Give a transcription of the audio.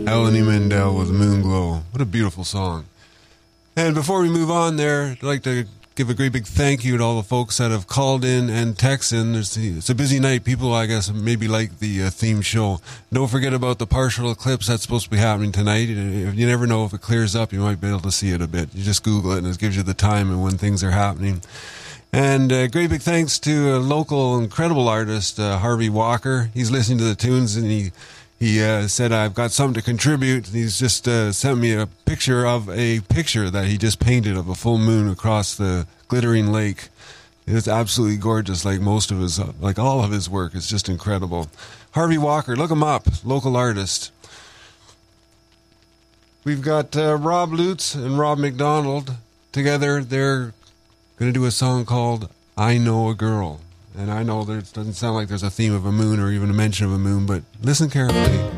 Melanie Mandel with Moon Glow. What a beautiful song. And before we move on there, I'd like to give a great big thank you to all the folks that have called in and texted in. It's a busy night. People, I guess, maybe like the theme show. Don't forget about the partial eclipse that's supposed to be happening tonight. You never know, if it clears up, you might be able to see it a bit. You just Google it and it gives you the time and when things are happening. And great big thanks to a local incredible artist, Harvey Walker. He's listening to the tunes and he said, I've got something to contribute. He's just sent me a picture that he just painted of a full moon across the glittering lake. It's absolutely gorgeous, like all of his work. It's just incredible. Harvey Walker, look him up, local artist. We've got Rob Lutz and Rob McDonald together. They're going to do a song called I Know a Girl. And I know it doesn't sound like there's a theme of a moon or even a mention of a moon, but listen carefully.